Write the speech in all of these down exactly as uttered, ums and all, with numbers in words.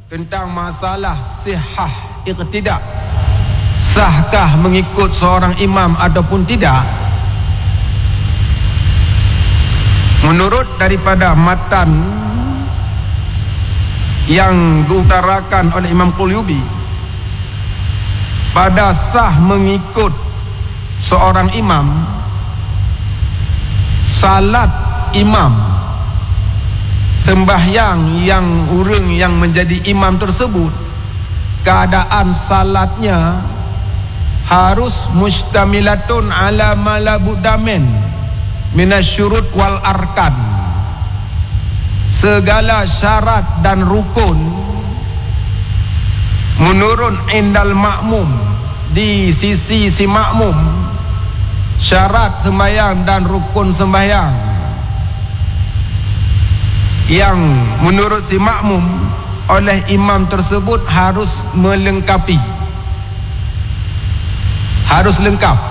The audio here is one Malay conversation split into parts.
tentang masalah sihah iqtidak, sahkah mengikut seorang imam ataupun tidak. Menurut daripada matan yang diutarakan oleh Imam Qulyubi, pada sah mengikut seorang imam, salat imam, sembahyang yang urang yang menjadi imam tersebut, keadaan salatnya harus mustamilatun ala malabudamen minasyurut wal arkan, segala syarat dan rukun menurut indal makmum, di sisi si makmum, syarat sembahyang dan rukun sembahyang yang menurut si makmum oleh imam tersebut harus melengkapi, harus lengkap.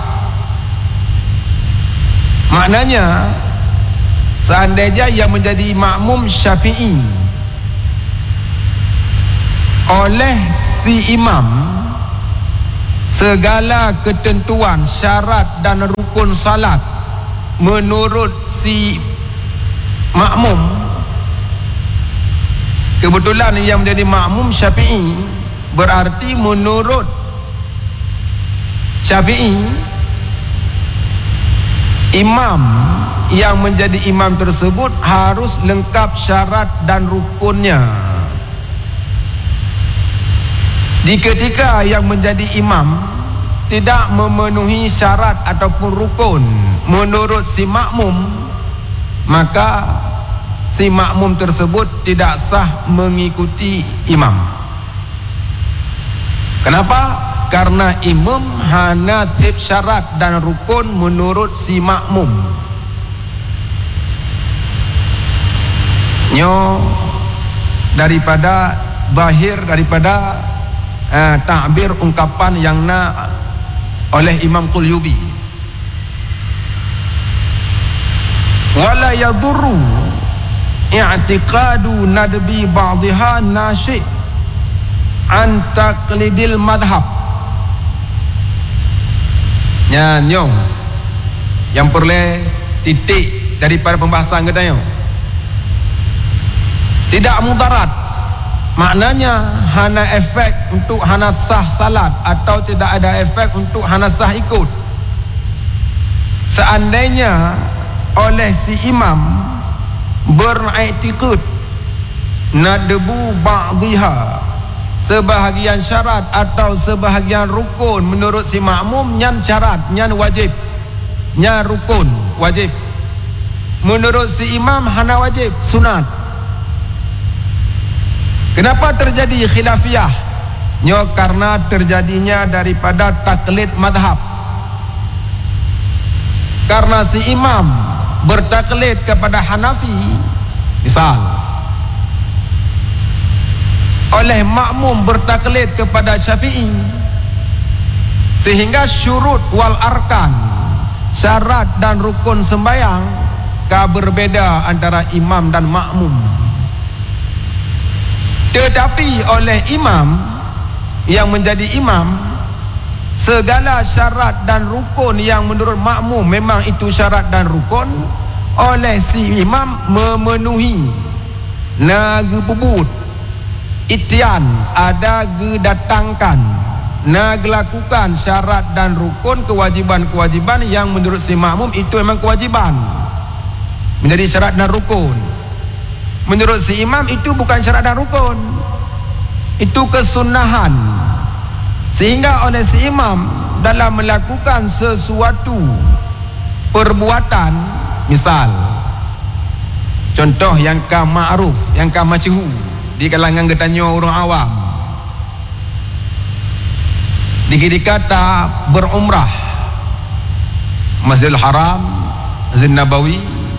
Maknanya seandainya yang menjadi makmum Syafi'i oleh si imam, segala ketentuan, syarat dan rukun salat menurut si makmum, kebetulan yang menjadi makmum Syafi'i, berarti menurut Syafi'i, imam yang menjadi imam tersebut harus lengkap syarat dan rukunnya. Di ketika yang menjadi imam tidak memenuhi syarat ataupun rukun menurut si makmum, maka si makmum tersebut tidak sah mengikuti imam. Kenapa? Karena imam hanya sip syarat dan rukun menurut si makmum. Nyo daripada zahir daripada eh, takbir ungkapan yang na oleh Imam Qulyubi. Wala yadurru i'tiqadu nadbi ba'dihha nasyi' an taqlidil madhab. Nyanyong yang perlu titik daripada pembahasan kita yo, tidak mudarat, maknanya hana efek untuk hana sah salat atau tidak ada efek untuk hana sah ikut. Seandainya oleh si imam beriktikad nadbu ba'dihha, sebahagian syarat atau sebahagian rukun menurut si makmum, nyan syarat, nyan wajib, nyan rukun wajib. Menurut si imam hana wajib, sunat. Kenapa terjadi khilafiyah? Nyo karena terjadinya daripada taklid madhab. Karena si imam bertaklid kepada Hanafi, misal, oleh makmum bertaklid kepada Syafi'i, sehingga syurut wal arkan, syarat dan rukun sembahyang ka berbeda antara imam dan makmum. Tetapi oleh imam yang menjadi imam, segala syarat dan rukun yang menurut makmum memang itu syarat dan rukun, oleh si imam memenuhi, nagu bubut itian, ada gedatangkan, nak lakukan syarat dan rukun, kewajiban-kewajiban yang menurut si makmum itu memang kewajiban, menjadi syarat dan rukun. Menurut si imam itu bukan syarat dan rukun, itu kesunahan. Sehingga oleh si imam dalam melakukan sesuatu perbuatan, misal contoh yang ka ma'ruf, yang ka masyhur di kalangan getanya orang awam, dikata berumrah Masjidil Haram, Masjid Nabawi,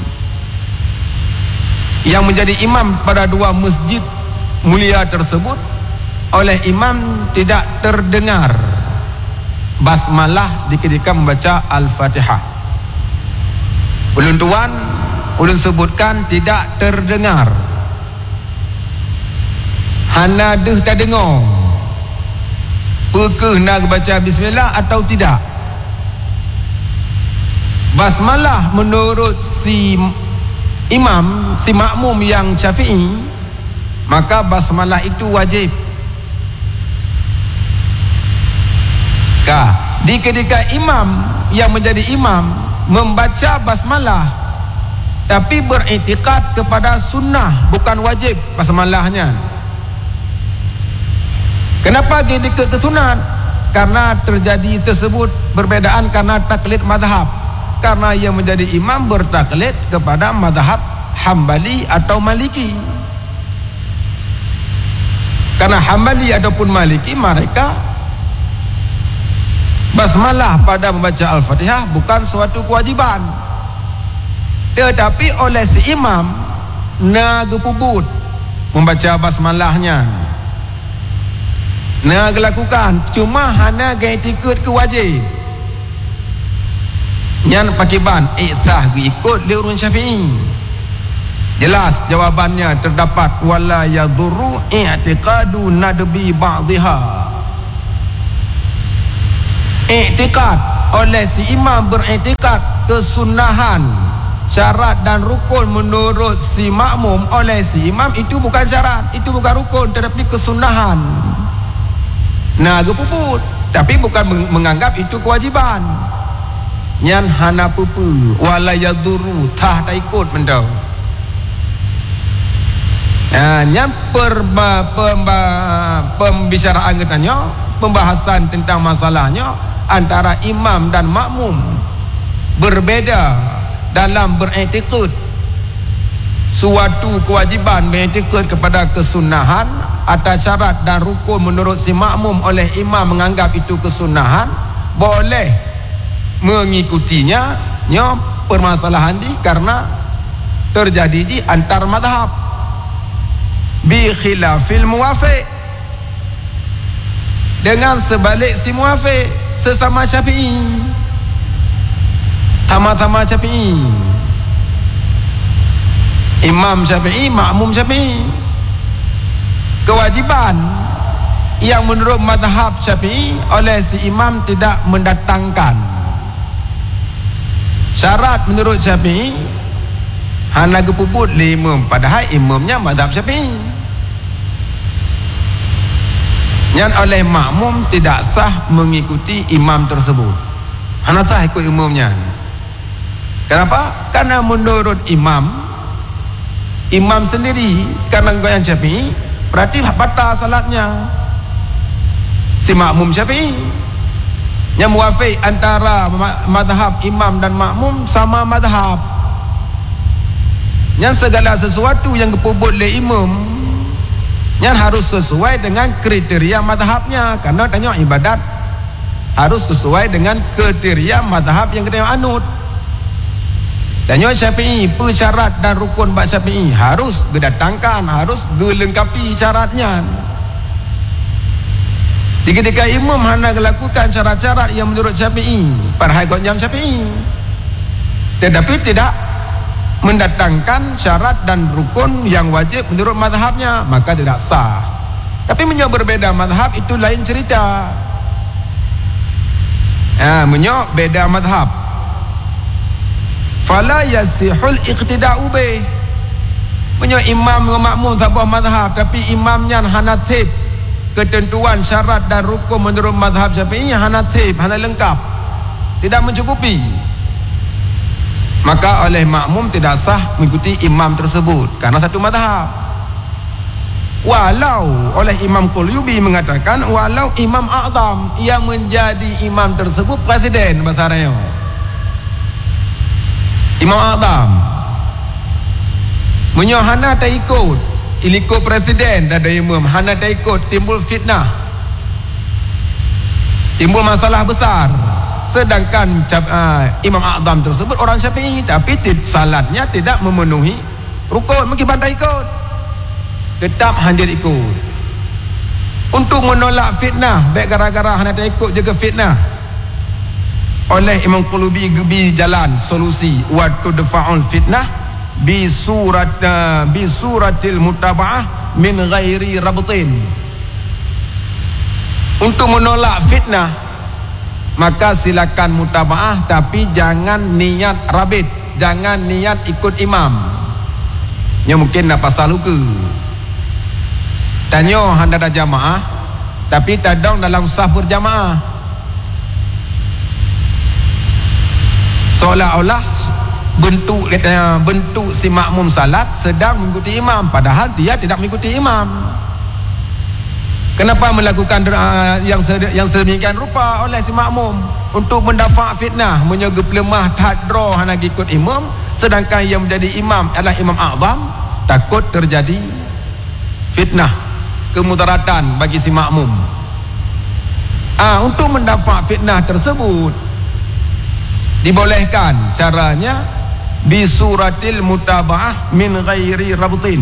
yang menjadi imam pada dua masjid mulia tersebut, oleh imam tidak terdengar basmalah diketika membaca Al-Fatihah. Ulun tuan, ulun sebutkan tidak terdengar, hana deh tak dengar perkeh nak baca bismillah atau tidak. Basmalah menurut si imam, si makmum yang Syafi'i, maka basmalah itu wajib. Kah, di ketika imam yang menjadi imam membaca basmalah tapi beriktikad kepada sunnah, bukan wajib basmalahnya. Kenapa ketika kesunat? Karena terjadi tersebut perbedaan karena taklid madhab. Karena yang menjadi imam bertaklid kepada madhab Hambali atau Maliki. Karena Hambali ataupun Maliki mereka basmalah pada membaca Al-Fatihah bukan suatu kewajiban, tetapi oleh si imam nak pubut membaca basmalahnya, nak lakukan, cuma hana gaya tikut ke wajib nyan pakiban i'tah ikut liurun Syafi'i. Jelas jawabannya terdapat wala yadurru i'tiqadu nadbi ba'dihha. I'tiqad oleh si imam beriktikad kesunahan syarat dan rukun menurut si makmum oleh si imam itu bukan syarat, itu bukan rukun, tetapi kesunahan. Nah, gepuput, tapi bukan menganggap itu kewajiban. Nyan hana pupu wala yadurru tah tak ikut mendau. Nah, nyan perba, pemba, pembicaraan katanya, pembahasan tentang masalahnya antara imam dan makmum berbeda dalam beriktikad suatu kewajiban, beriktikad kepada kesunahan atas syarat dan rukun menurut si makmum oleh imam menganggap itu kesunahan, boleh mengikutinya. Nya permasalahan di karena terjadi di antar madhab bi khilafil muwafiq, dengan sebalik si muwafiq sesama Syafi'i, tama-tama Syafi'i, imam Syafi'i, makmum Syafi'i. Kewajiban yang menurut madhab Syafi'i oleh si imam tidak mendatangkan syarat menurut Syafi'i hana gepuput lima, padahal imamnya madhab Syafi'i. Yang oleh makmum tidak sah mengikuti imam tersebut, hana sah ikut imamnya. Kenapa? Karena menurut imam imam sendiri, karena goyang Syafi'i berarti batal salatnya si makmum Syafi'i. Yang muwafiq antara madhab imam dan makmum sama madhab. Yang segala sesuatu yang kepubut oleh imam yang harus sesuai dengan kriteria madhabnya, karena tanya ibadat harus sesuai dengan kriteria madhab yang kita anut. Tanya Syafi'i, persyarat dan rukun bak Syafi'i harus didatangkan, harus dilengkapi syaratnya. Di ketika imam hana melakukan syarat-syarat yang menurut Syafi'i, parhai gonyam Syafi'i, tetapi tidak mendatangkan syarat dan rukun yang wajib menurut madhabnya, maka tidak sah. Tapi menyok berbeda madhab itu lain cerita. Ah, menyok beda madhab. Fala yasihul iqtida'u bih. Menyok imam dengan makmum sebuah madhab, tapi imamnya hanatib ketentuan syarat dan rukun menurut madhab Syafi'i hanatib, hana lengkap, tidak mencukupi, maka oleh makmum tidak sah mengikuti imam tersebut karena satu madhab. Walau oleh Imam Qulyubi mengatakan walau imam a'zam yang menjadi imam tersebut presiden bahasanya, imam a'zam menyohana tak ikut ilikut presiden dan imam hana tak ikut, timbul fitnah, timbul masalah besar. Sedangkan uh, imam a'zam tersebut orang Syafi'i, tapi salatnya tidak memenuhi rukun, mungkin bantai ikut, tetap hadir ikut untuk menolak fitnah. Baik gara-gara hana tak ikut juga fitnah, oleh Imam Qulubi gebi jalan solusi wa tudfa'ul fitnah bi surat uh, bi suratil mutaba'ah min ghairi rabtin. Untuk menolak fitnah maka silakan mutaba'ah, tapi jangan niat rabit, jangan niat ikut imam. Nya mungkin nak pasal luka. Tanya handa ada jamaah tapi tadong dalam sah berjamaah. Seolah-olah bentuk katanya bentuk si makmum salat sedang mengikuti imam, padahal dia tidak mengikuti imam. Kenapa melakukan uh, yang yang sedemikian rupa oleh si makmum? Untuk mendafa fitnah, menyegep lemah tadro hana ikut imam, sedangkan yang menjadi imam adalah imam azam, takut terjadi fitnah, kemudaratan bagi si makmum. Ah, untuk mendafa fitnah tersebut dibolehkan caranya bi suratil mutaba'ah min ghairi rabtin.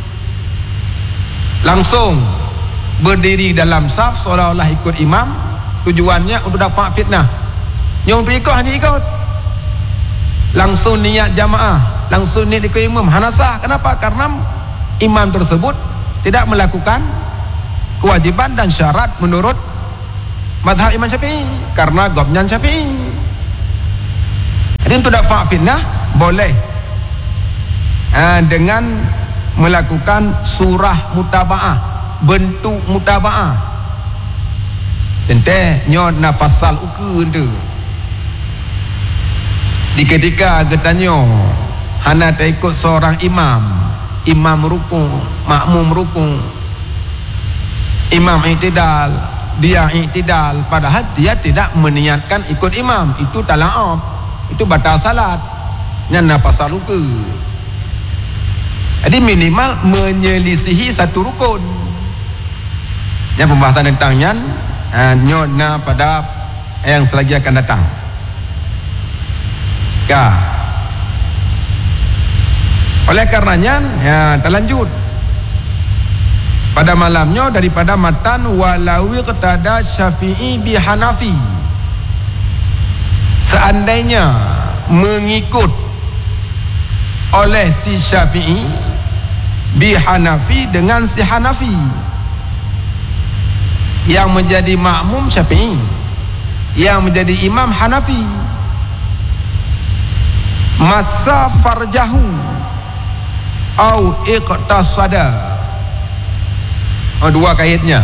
Langsung berdiri dalam saf seolah-olah ikut imam, tujuannya untuk dafa fitnah. Yang untuk ikut hanya ikut. Langsung niat jamaah, langsung niat ikut imam, hanasah. Kenapa? Karena imam tersebut tidak melakukan kewajiban dan syarat menurut madhab Imam Syafi'i, karena gobnyan Syafi'i. Jadi untuk dafa fitnah boleh ha, dengan melakukan surah mutaba'ah, bentuk mutaba'ah. Tentang nyo nafasal ukur tu. Di ketika ketanya hana tak ikut seorang imam, imam rukun, makmum rukun, imam i'tidal, dia i'tidal, padahal dia tidak meniatkan ikut imam, itu tala'ab, itu batal salat, nyana pasal luka. Jadi minimal menyelisihi satu rukun. Yang pembahasan tentang nyan nyona pada yang selagi akan datang. Ya. Oleh karenanya ya, terlanjut pada malamnya daripada matan walawi ketada Syafi'i bi Hanafi, seandainya mengikut oleh si Syafi'i bi Hanafi dengan si Hanafi yang menjadi makmum Syafi'i, yang menjadi imam Hanafi, masa farjahu au iqtasada. Oh, dua kaitnya.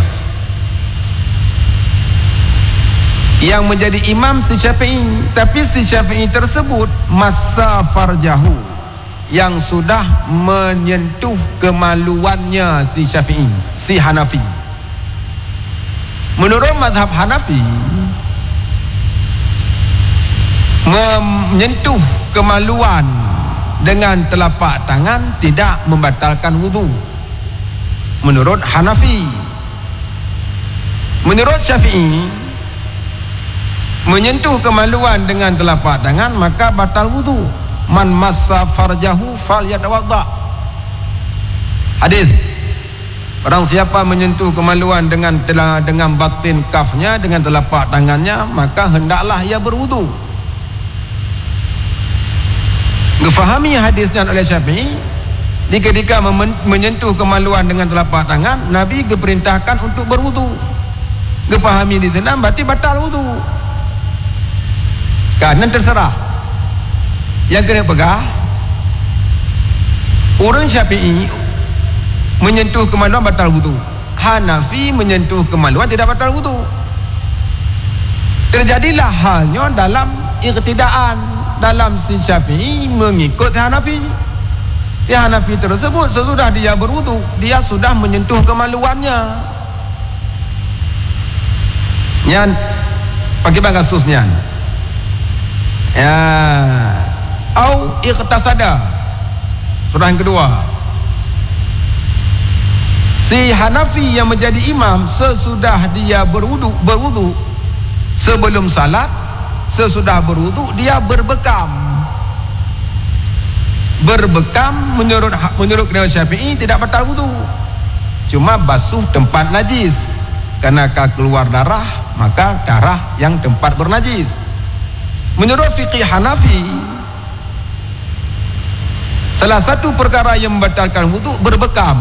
Yang menjadi imam si Syafi'i, tapi si Syafi'i tersebut masa farjahu, yang sudah menyentuh kemaluannya si Syafi'i, si Hanafi. Menurut mazhab Hanafi, menyentuh kemaluan dengan telapak tangan tidak membatalkan wudu. Menurut Hanafi. Menurut Syafi'i, menyentuh kemaluan dengan telapak tangan maka batal wudu. Man massa farjahu falyatawadda. Hadis, barang siapa menyentuh kemaluan dengan telah, dengan batin kafnya, dengan telapak tangannya, maka hendaklah ia berwudu. Gefahami hadisnya oleh Syafi'i, di ketika menyentuh kemaluan dengan telapak tangan, Nabi diperintahkan untuk berwudu. Gefahami di sana berarti batal wudu. Karena terserah. Yang kena pegah, orang Syafi'i menyentuh kemaluan batal wudu, Hanafi menyentuh kemaluan tidak batal wudu. Terjadilah halnya dalam iqtidaan, dalam si Syafi'i mengikut Hanafi. Ya, Hanafi tersebut sesudah dia berwudu, dia sudah menyentuh kemaluannya. Nyan pakai bangga susnya. Ya, au iqtasada. Surah yang kedua. Si Hanafi yang menjadi imam sesudah dia berwudu, berwudu sebelum salat, sesudah berwudu dia berbekam. Berbekam menurut menurut Imam Syafi'i tidak batal wudu. Cuma basuh tempat najis. Karena keluar darah, maka darah yang tempat bernajis. Menurut fikih Hanafi, Salah satu perkara yang membatalkan wudu berbekam.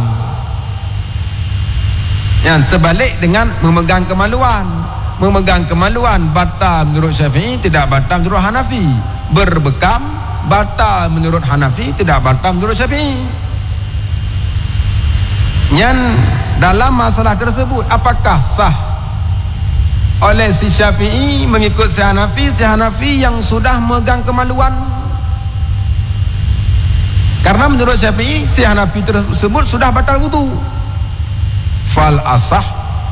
Yang sebalik dengan memegang kemaluan. Memegang kemaluan batal menurut Syafi'i, tidak batal menurut Hanafi. Berbekam batal menurut Hanafi, tidak batal menurut Syafi'i. Yang dalam masalah tersebut, apakah sah oleh si Syafi'i mengikut si Hanafi, si Hanafi yang sudah memegang kemaluan? Karena menurut Syafi'i, si Hanafi tersebut sudah batal wudu. Fal asah,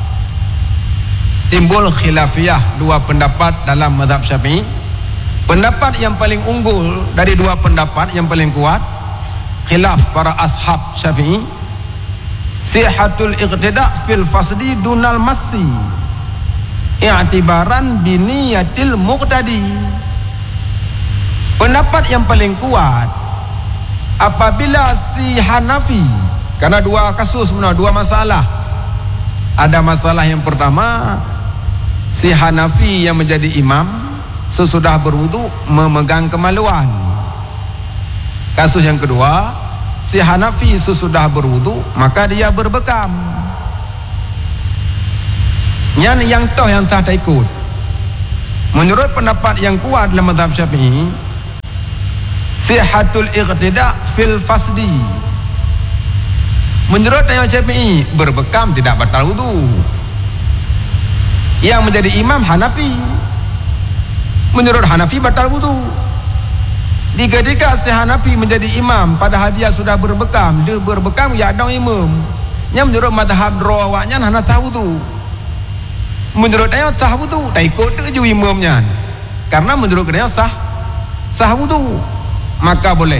timbul khilafiyah, dua pendapat dalam mazhab Syafi'i. Pendapat yang paling unggul dari dua pendapat yang paling kuat, khilaf para ashab Syafi'i, sihatul iqtida' fil fasdi dunal massi i'tibaran biniyatil muqtadi. Pendapat yang paling kuat, apabila si Hanafi, karena dua kasus benar, dua masalah. Ada masalah yang pertama, si Hanafi yang menjadi imam sesudah berwudu memegang kemaluan. Kasus yang kedua, si Hanafi sesudah berwudu maka dia berbekam. Yang yang toh yang tak ikut. Menurut pendapat yang kuat dalam mazhab Syafi'i, sihatul iqtida' fil fasdi. Menurut yang Syafi'i, berbekam tidak batal wudu. Yang menjadi imam Hanafi, menurut Hanafi batal wudu. Di ketika si Hanafi menjadi imam padahal dia sudah berbekam, dia berbekam ya ada imam. Yang menurut mazhab rawaknya hana tahu wudu. Menurut dia sah wudu, tak ikut tu imamnya. Karena menurut dia sah sah wudu, maka boleh.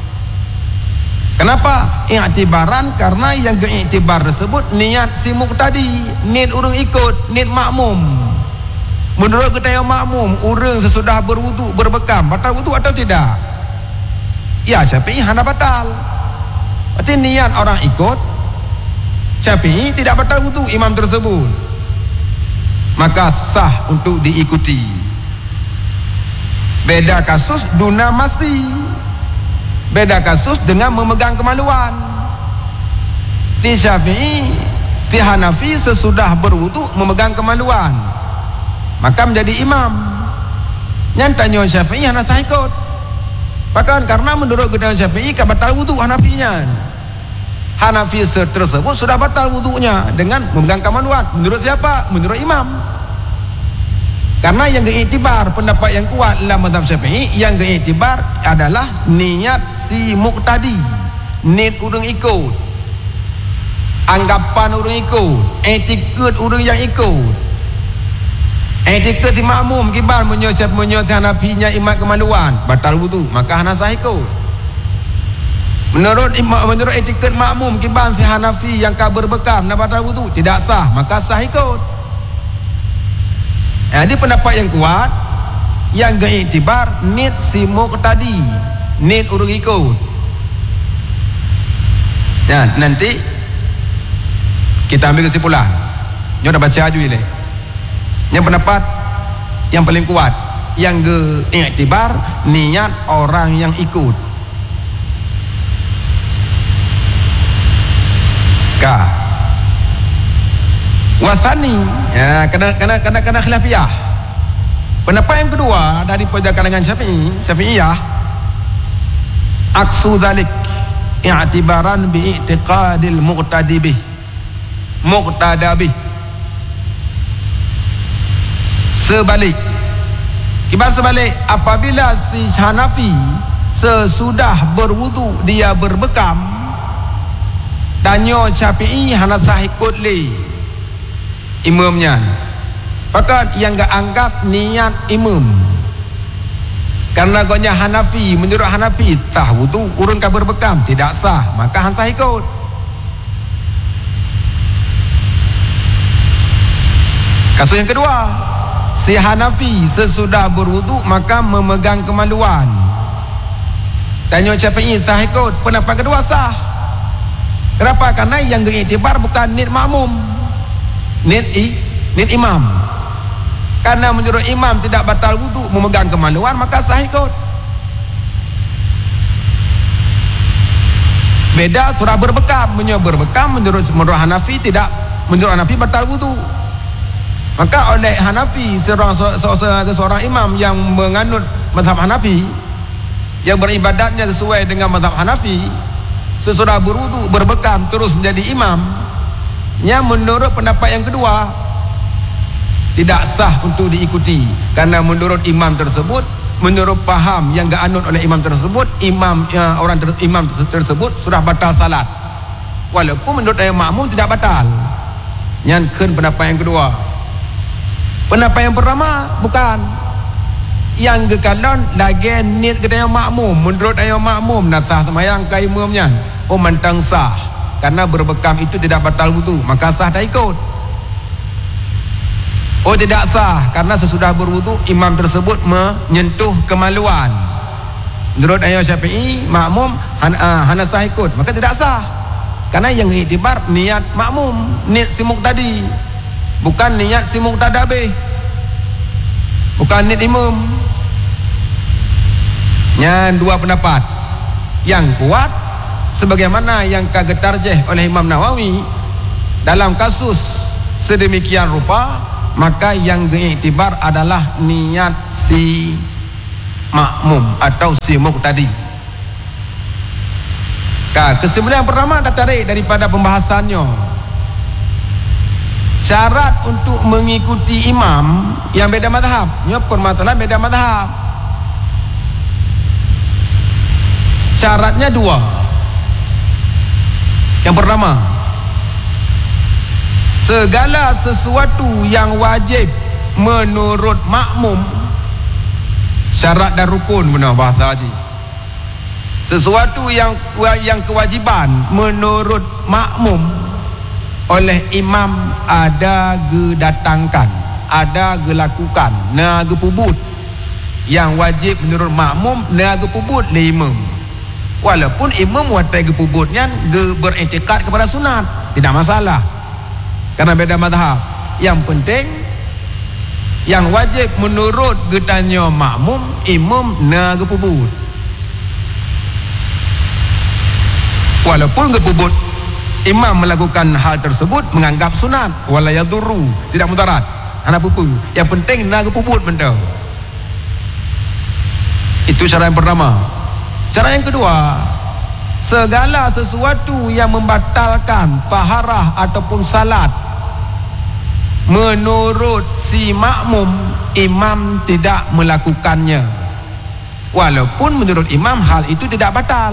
Kenapa? I'tibaran, karena yang keiktibar tersebut niat si muqtadi, niat orang ikut, niat makmum. Menurut kita yang makmum, orang sesudah berwudu berbekam, batal wudu atau tidak? Ya, Syafi'i hana batal. Berarti niat orang ikut, Syafi'i tidak batal wudu imam tersebut, maka sah untuk diikuti. Beda kasus duna masih, beda kasus dengan memegang kemaluan. Di Syafi'i, di Hanafi sesudah berwudu memegang kemaluan, maka menjadi imam. Yang tanya Syafi'i hana tak ikut. Bahkan karena menurut kedai Syafi'i kan batal wudu Hanafinya. Hanafi tersebut sudah batal wudunya dengan memegang kemaluan. Menurut siapa? Menurut imam. Karena yang keiktibar, pendapat yang kuat dalam mazhab Syafi'i, yang keiktibar adalah niat si muqtadi, niat orang ikut, anggapan orang ikut, etiket orang yang ikut. Etiket si makmum kibar menyocap menyocap Hanafinya imam kemaluan, batal wudu, maka hana sah ikut. Menurut menurut etiket makmum kibar si Hanafi yang kah berbekam nak batal wudu, tidak sah, maka sah ikut. Jadi pendapat yang kuat, yang keiktibar niat si muqtadi, niat orang ikut. Ya, nanti kita ambil kesimpulan. Nyo dah baca aja ile. Yang pendapat yang paling kuat, yang keiktibar niat orang yang ikut. Ka wasani, ya, kena kena kena kena khilafiyah. Pendapat yang kedua daripada kalangan Syafi'i, Syafi'iyah, aksu dzalik i'tibaran bi i'tiqadil muqtadi bih, muqtada bih. Sebalik, kibar sebalik, apabila si Hanafi sesudah berwudu dia berbekam, tanya Syafi'i hana sah ikut li imamnya. Maka yang gak anggap niat imam, karena gonya Hanafi, menurut Hanafi sah wudu urun ka berbekam tidak sah, maka han sah ikut. Kasus yang kedua, si Hanafi sesudah berwudu maka memegang kemaluan, tanya Syafi'i sah ikut. Pendapat kedua sah. Kenapa? Karena yang diiktibar bukan niat makmum, niat i, niat imam. Karena menurut imam tidak batal wudu memegang kemaluan, maka sah ikut. Beda surah berbekam. Menurut berbekam, menurut menurut Hanafi tidak, menurut Hanafi batal wudu. Maka oleh Hanafi, seorang seorang, seorang imam yang menganut mazhab Hanafi, yang beribadatnya sesuai dengan mazhab Hanafi, sesudah berwudu berbekam terus menjadi imam, yang menurut pendapat yang kedua tidak sah untuk diikuti, karena menurut imam tersebut, menurut paham yang gak anut oleh imam tersebut, imam ya, orang ter, imam tersebut sudah batal salat, walaupun menurut yang makmum tidak batal. Yang ken pendapat yang kedua. Pendapat yang pertama bukan, yang gekalon lagi niat kedai yang makmum, menurut yang makmum natah semayang ke imamnya, oh mantang sah, karena berbekam itu tidak batal wudu, maka sah dah ikut. Oh tidak sah, karena sesudah berwudu imam tersebut menyentuh kemaluan. Menurut ayat Syafi'i, makmum han, uh, hana sah ikut, maka tidak sah, karena yang iktibar niat makmum, niat si muqtadi, bukan niat si muqtadabih, bukan niat imam. Yang dua pendapat yang kuat, sebagaimana yang kagak tarjih oleh Imam Nawawi, dalam kasus sedemikian rupa, maka yang diiktibar adalah niat si makmum atau si muqtadi. Kesimpulan pertama kita tarik daripada pembahasannya, syarat untuk mengikuti imam yang beda mazhab, ya permasalahan beda mazhab. Syaratnya dua. Yang pertama, segala sesuatu yang wajib menurut makmum, syarat dan rukun benar bahasa haji. Sesuatu yang yang kewajiban menurut makmum oleh imam ada gedatangkan, ada gelakukan, na gepubut. Yang wajib menurut makmum na gepubut le imam. Walaupun imam watai gepubutnya ge beriktikad kepada sunat, tidak masalah, karena beda mazhab. Yang penting yang wajib menurut getanya makmum, imam na gepubut. Walaupun gepubut imam melakukan hal tersebut menganggap sunat, wala yadurru, tidak mudarat, anak pupu. Yang penting na gepubut benda. Itu syarat yang pertama. Syarat yang kedua, segala sesuatu yang membatalkan taharah ataupun salat menurut si makmum, imam tidak melakukannya, walaupun menurut imam hal itu tidak batal.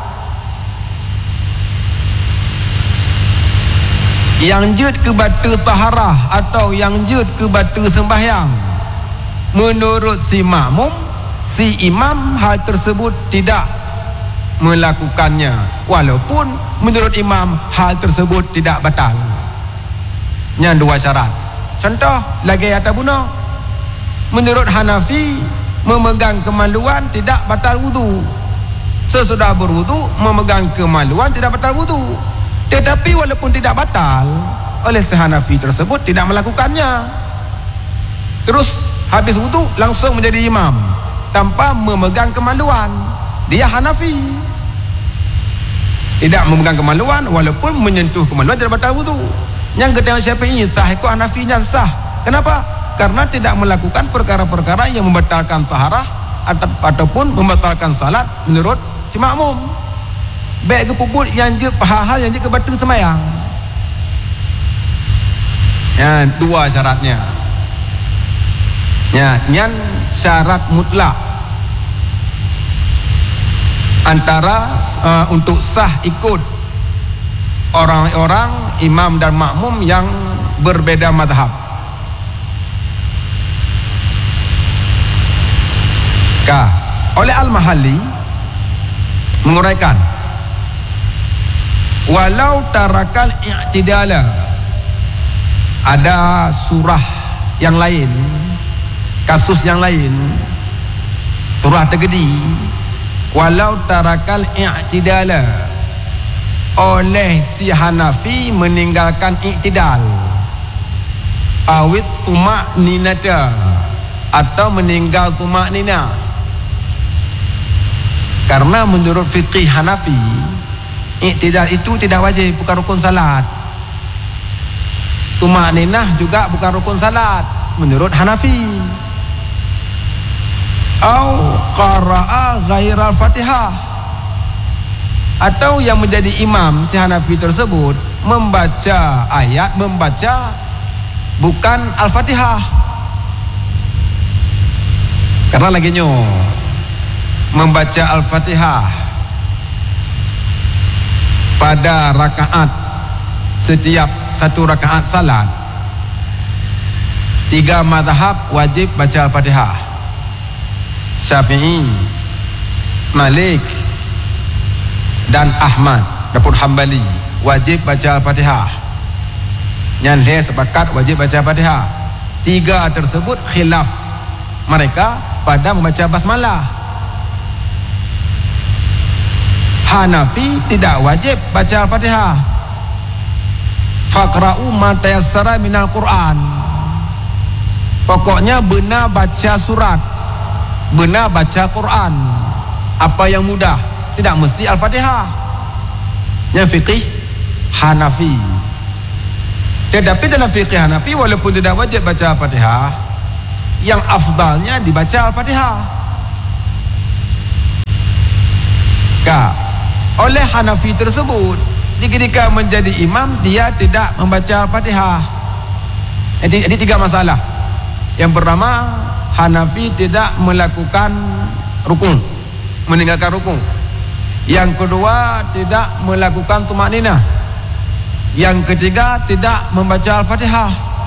Yang jud ke batu taharah atau yang jud ke batu sembahyang, menurut si makmum, si imam hal tersebut tidak melakukannya, walaupun menurut imam hal tersebut tidak batal. Yang dua syarat. Contoh lagi atas guna, menurut Hanafi memegang kemaluan tidak batal wudu. Sesudah berwudu memegang kemaluan tidak batal wudu, tetapi walaupun tidak batal, oleh si Hanafi tersebut tidak melakukannya, terus habis wudu langsung menjadi imam tanpa memegang kemaluan. Dia Hanafi, tidak memegang kemaluan, walaupun menyentuh kemaluan tidak batal wudu. Yang kedua Syafi'i, sah ikut Hanafi yang sah. Kenapa? Karena tidak melakukan perkara-perkara yang membatalkan taharah atau, ataupun membatalkan salat menurut si makmum. Baik kepuput yang je hal-hal yang je ke batu semayang. Ya, dua syaratnya. Ya, yang syarat mutlak antara uh, untuk sah ikut orang-orang imam dan makmum yang berbeda mazhab. Ka, oleh Al-Mahalli menguraikan, walau tarakal i'tidala, ada surah yang lain, kasus yang lain, surah tergedi, walau tarakal i'tidala, oleh si Hanafi meninggalkan i'tidal, awit tumak ninata, atau meninggal tumak nina. Karena menurut fiqih Hanafi, Iktidal itu tidak wajib, bukan rukun salat. Tumakninah juga bukan rukun salat menurut Hanafi. Au qara'a ghairal Fatihah, atau yang menjadi imam si Hanafi tersebut membaca ayat, membaca bukan Al-Fatihah. Karena lagi nyo membaca Al-Fatihah pada rakaat, setiap satu rakaat salat, tiga mazhab wajib baca Al-Fatihah. Syafi'i, Malik dan Ahmad dapur Hambali wajib baca Al-Fatihah. Yang lain sepakat wajib baca Al-Fatihah. Tiga tersebut khilaf mereka pada membaca basmalah. Hanafi tidak wajib baca Al-Fatihah. Faqra'u ma tayassara minal Qur'an. Pokoknya benar baca surat, benar baca Quran, apa yang mudah, tidak mesti Al-Fatihah. Yang fiqih Hanafi. Tetapi dalam fiqih Hanafi walaupun tidak wajib baca Al-Fatihah, yang afdalnya dibaca Al-Fatihah. Kak, oleh Hanafi tersebut, ketika menjadi imam dia tidak membaca Al-Fatihah. Jadi, jadi tiga masalah. Yang pertama, Hanafi tidak melakukan rukun, meninggalkan rukun. Yang kedua, tidak melakukan tumakninah. Yang ketiga, tidak membaca Al-Fatihah.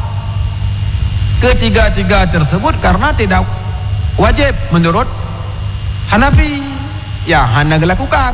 Ketiga-tiga tersebut karena tidak wajib menurut Hanafi, ya Hana lakukan.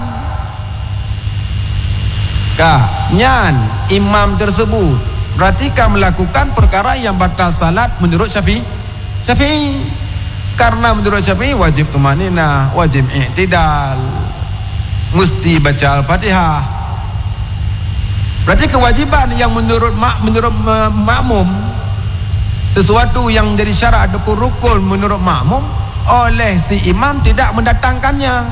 Kak, nyan imam tersebut berarti kan melakukan perkara yang batal salat menurut Syafi'i. Syafi'i karena menurut Syafi'i wajib tumakninah, wajib i'tidal, mesti baca Al-Fatihah. Berarti kewajiban yang menurut mak, menurut makmum, sesuatu yang jadi syarat ataupun rukun menurut makmum, oleh si imam tidak mendatangkannya.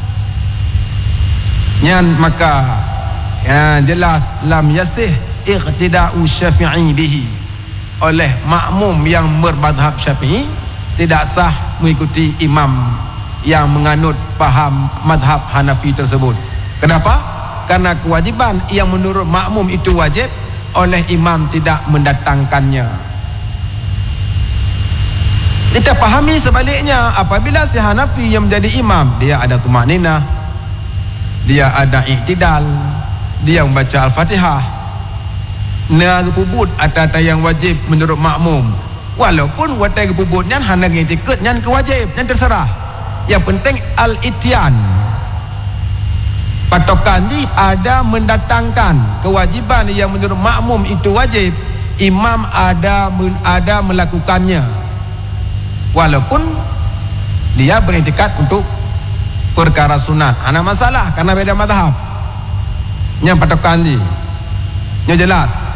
Nyan maka ya, jelas lam yasih iqtida'u Syafi'i bihi. Oleh makmum yang bermadhab Syafi'i tidak sah mengikuti imam yang menganut paham madhab Hanafi tersebut. Kenapa? Karena kewajiban yang menurut makmum itu wajib, oleh imam tidak mendatangkannya. Kita pahami sebaliknya, apabila si Hanafi yang menjadi imam, dia ada tumakninah, dia ada i'tidal, dia membaca Al-Fatihah, na pubut atau yang wajib menurut makmum. Walaupun watai pubutnya hanya ngikut yang kewajib, yang terserah. Yang penting al-ityan. Patokan ni ada mendatangkan kewajiban yang menurut makmum itu wajib, imam ada ada melakukannya. Walaupun dia beriktikad untuk perkara sunat. Ada masalah karena beda mazhab. Yang patokan ni yang jelas.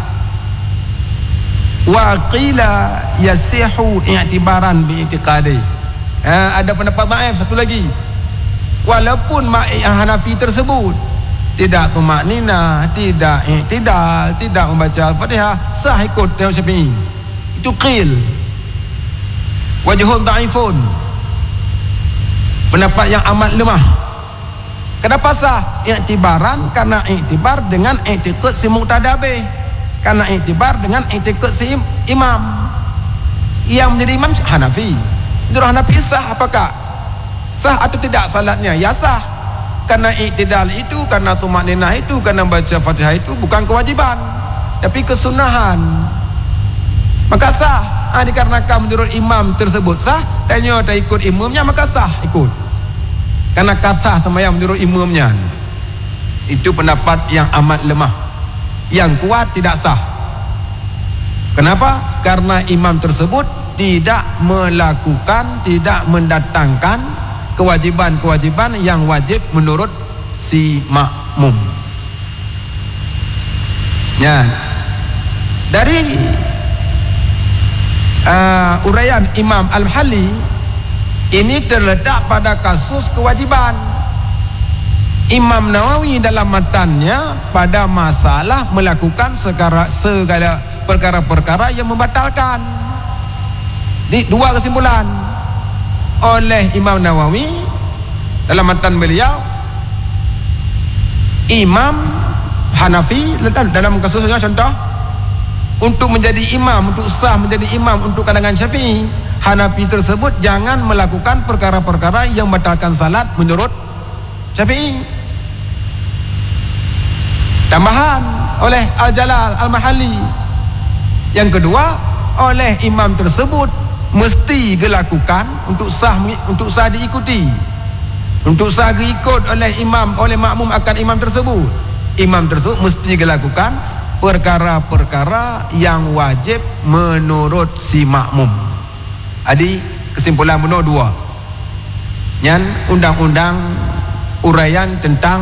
Wa qila yasihu i'tibaran bi i'tiqadi. Eh, ada pendapat dhaif satu lagi. Walaupun ma'i Hanafi tersebut tidak tumakninah, tidak i'tidal, tidak membaca Al-Fatihah, sah ikut tengok Syafi'i. Itu qil. Wajhun dhaifun. Pendapat yang amat lemah. Kenapa sah? I'tibaran karena i'tibar dengan i'tiqad si muqtadabe. Karena i'tibar dengan i'tiqad si imam. Yang menjadi imam Hanafi. Menurut Hanafi sah apakah? Sah atau tidak salatnya? Ya sah. Karena i'tidal itu, karena tumakninah itu, karena baca Fatihah itu bukan kewajiban, tapi kesunahan. Maka sah. Ha, dikarenakan menurut imam tersebut sah, tanya tak ikut imamnya, maka sah ikut. Karena kata sembahyang menurut imamnya. Itu pendapat yang amat lemah. Yang kuat tidak sah. Kenapa? Karena imam tersebut tidak melakukan, tidak mendatangkan kewajiban-kewajiban yang wajib menurut si makmum. Ya. Dari uh, uraian Imam Al-Mahalli ini terletak pada kasus kewajiban. Imam Nawawi dalam matannya pada masalah melakukan segala, segala perkara-perkara yang membatalkan. Di dua kesimpulan oleh Imam Nawawi dalam matan beliau, Imam Hanafi dalam kasusnya contoh, untuk menjadi imam, untuk sah menjadi imam untuk kalangan Syafi'i, Hanafi tersebut jangan melakukan perkara-perkara yang membatalkan salat menurut Syafi'i. Tambahan oleh Al-Jalal Al-Mahalli. Yang kedua, oleh imam tersebut mesti dilakukan untuk sah untuk sah diikuti, untuk sah diikut oleh imam, oleh makmum akan imam tersebut. Imam tersebut mesti dilakukan perkara-perkara yang wajib menurut si makmum. Jadi kesimpulan benar dua. Yang undang-undang uraian tentang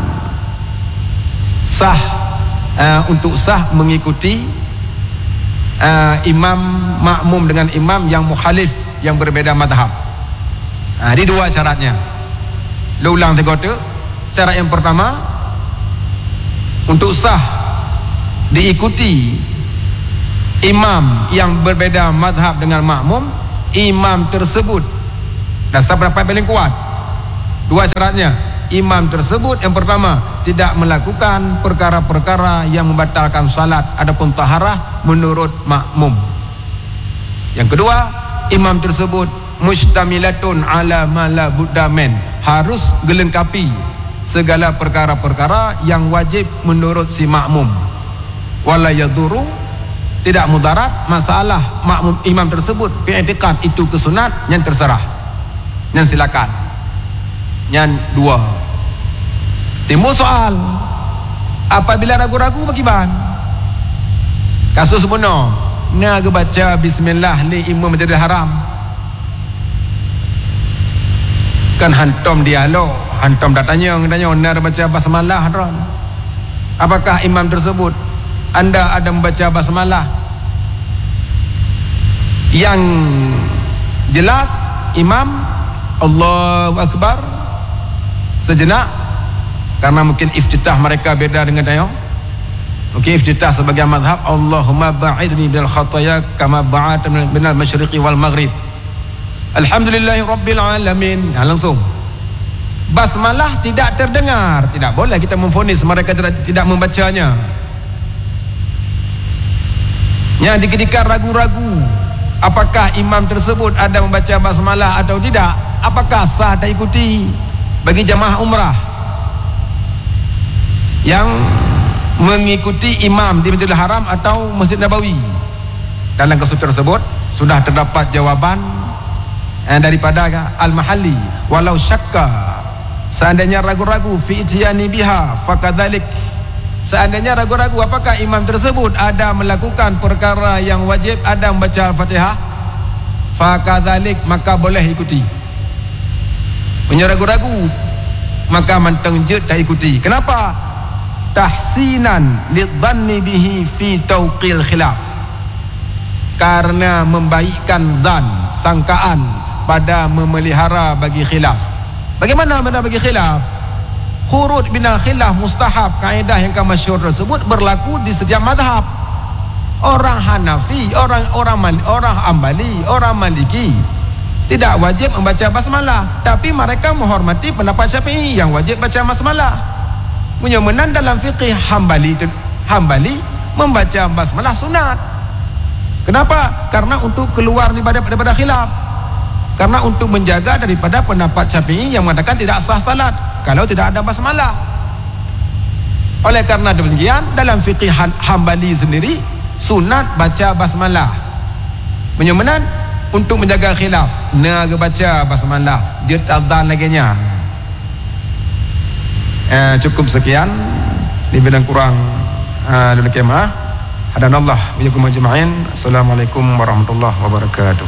sah uh, untuk sah mengikuti uh, imam makmum dengan imam yang mukhalif, yang berbeza mazhab. Nah, ini dua syaratnya. Lu ulang tiga tu. Syarat yang pertama, untuk sah diikuti imam yang berbeza mazhab dengan makmum, imam tersebut, dasar pendapat paling kuat, dua syaratnya, imam tersebut yang pertama tidak melakukan perkara-perkara yang membatalkan salat adapun taharah menurut makmum. Yang kedua, imam tersebut mustamilatun ala ma la budda min, harus gelengkapi segala perkara-perkara yang wajib menurut si makmum. Wala yadhuru, tidak mudarat masalah makmum imam tersebut i'tiqad itu kesunat, yang terserah, yang silakan. Yang dua, timbul soal apabila ragu-ragu bagaimana? Kasus benar nak baca bismillah li imam Masjidil Haram, kan hantam dialog, hantam datanya tanya nak baca basmalah ron. Apakah imam tersebut anda ada membaca basmalah? Yang jelas imam Allahu Akbar sejenak, karena mungkin iftitah mereka beda dengan saya. Mungkin iftitah sebagai mazhab Allahumma ba'idni bil khataya kama ba'adta minal masyriqi wal maghrib. Alhamdulillahi rabbil alamin. Nah, langsung basmalah tidak terdengar, tidak boleh kita memvonis mereka tidak, tidak membacanya. Yang diketika ragu-ragu apakah imam tersebut ada membaca basmalah atau tidak, apakah sah tak ikuti bagi jamaah umrah yang mengikuti imam di Masjidil Haram atau Masjid Nabawi. Dalam kasus tersebut sudah terdapat jawaban eh, daripada Al-Mahalli, walau syakka, seandainya ragu-ragu fi ityani biha fakadzalik, seandainya ragu-ragu apakah imam tersebut ada melakukan perkara yang wajib, ada membaca Al-Fatihah, fakadzalik, maka boleh ikuti. Punya ragu-ragu maka manteng je tak ikuti. Kenapa? Tahsinan lidzanni bihi fi tauqil khilaf, karena membaikkan zan, sangkaan pada memelihara bagi khilaf. Bagaimana benda bagi khilaf? Khurud binal khilaf mustahab, kaedah yang masyhur tersebut berlaku di setiap mazhab. Orang Hanafi, orang orang orang Hambali, orang Maliki tidak wajib membaca basmalah, tapi mereka menghormati pendapat Syafi'i yang wajib baca basmalah. Menyemenan dalam fiqih Hambali, Hambali membaca basmalah sunat. Kenapa? Karena untuk keluar daripada, daripada khilaf, karena untuk menjaga daripada pendapat Syafi'i yang mengatakan tidak sah salat kalau tidak ada basmalah. Oleh karena demikian, dalam fiqih Hambali sendiri sunat baca basmalah. Menyemenan untuk menjaga khilaf, nak baca basmalah, jet adzan lagi nya. Eh, cukup sekian, lebih dan kurang uh, demikian. Hadanallah wa iyyakum ajma'in. Assalamualaikum warahmatullahi wabarakatuh.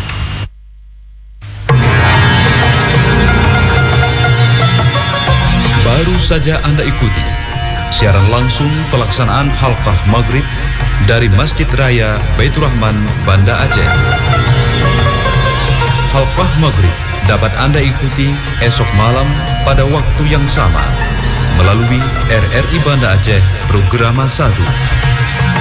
Baru saja Anda ikuti siaran langsung pelaksanaan halqah maghrib dari Masjid Raya Baitur Rahman, Banda Aceh. Halqah maghrib dapat Anda ikuti esok malam pada waktu yang sama melalui R R I Banda Aceh Programa satu.